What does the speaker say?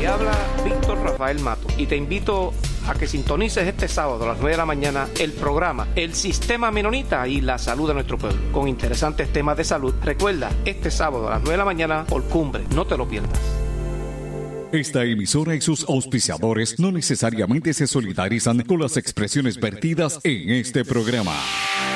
Te habla Víctor Rafael Mato y te invito a que sintonices este sábado a las 9 de la mañana el programa El Sistema Menonita y la Salud de Nuestro Pueblo, con interesantes temas de salud. Recuerda, este sábado a las 9 de la mañana por Cumbre, no te lo pierdas. Esta emisora y sus auspiciadores no necesariamente se solidarizan con las expresiones vertidas en este programa.